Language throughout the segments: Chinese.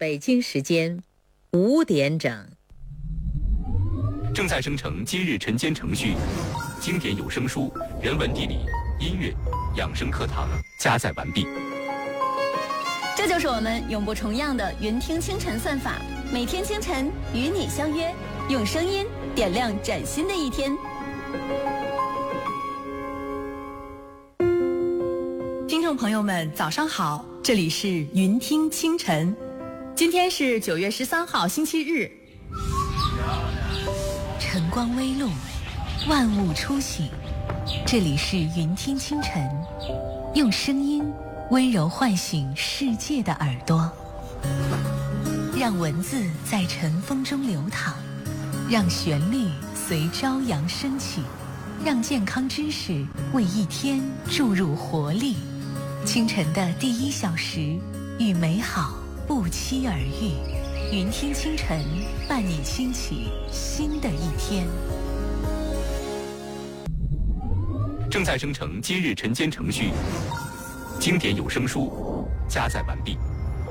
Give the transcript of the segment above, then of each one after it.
北京时间5点整。 正在生成今日晨间程序，经典有声书、人文地理、音乐、养生课堂加载完毕。 这就是我们永不重样的云听清晨算法，每天清晨与你相约，用声音点亮崭新的一天。 听众朋友们，早上好，这里是云听清晨，今天是9月13号，星期日。 晨光微露，万物初醒，这里是云听清晨，用声音温柔唤醒世界的耳朵，让文字在晨风中流淌，让旋律随朝阳升起，让健康知识为一天注入活力。清晨的第1小时，与美好不期而遇。云听清晨，伴你轻启新的一天。 正在生成今日晨间程序，经典有声书加载完毕。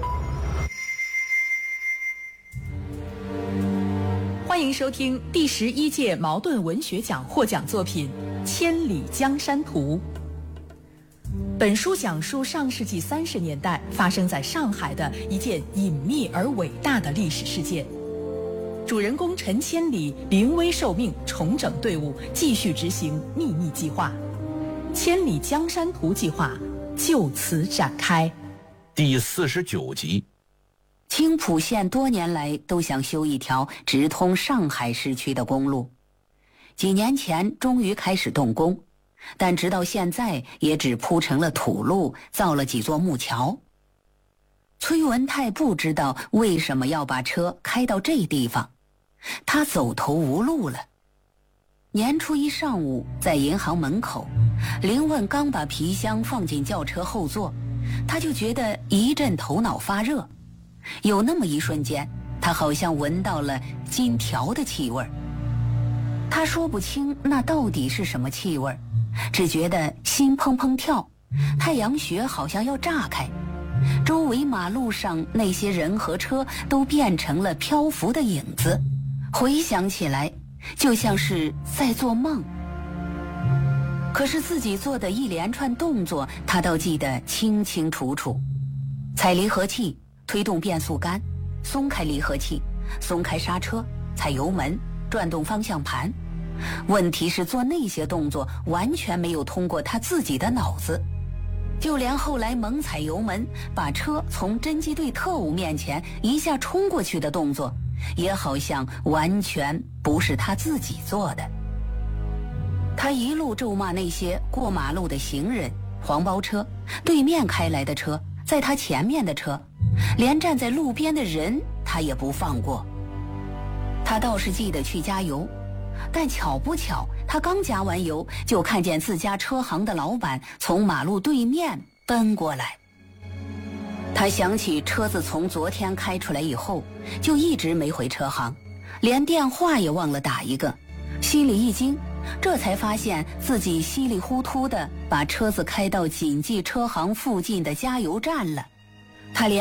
欢迎收听第11届茅盾文学奖获奖作品《千里江山图》。本书讲述上世纪30年代发生在上海的一件隐秘而伟大的历史事件。主人公陈千里临危受命，重整队伍，继续执行秘密计划。千里江山图计划就此展开。 第49集。 青浦县多年来都想修一条直通上海市区的公路，几年前终于开始动工，但直到现在也只铺成了土路，造了几座木桥。崔文泰不知道为什么要把车开到这地方，他走投无路了。年初一上午，在银行门口，林问刚把皮箱放进轿车后座，他就觉得一阵头脑发热。有那么一瞬间，他好像闻到了金条的气味。他说不清那到底是什么气味，只觉得心砰砰跳，太阳穴好像要炸开。周围马路上那些人和车都变成了漂浮的影子，回想起来就像是在做梦。可是自己做的一连串动作，他倒记得清清楚楚。踩离合器，推动变速杆，松开离合器，松开刹车，踩油门，转动方向盘。问题是做那些动作完全没有通过他自己的脑子，就连后来猛踩油门把车从侦缉队特务面前一下冲过去的动作，也好像完全不是他自己做的。他一路咒骂那些过马路的行人、黄包车、对面开来的车、在他前面的车，连站在路边的人他也不放过。他倒是记得去加油，但巧不巧，他刚加完油，就看见自家车行的老板从马路对面奔过来。他想起车子从昨天开出来以后，就一直没回车行，连电话也忘了打一个，心里一惊，这才发现自己稀里糊涂地把车子开到谨记车行附近的加油站了。他连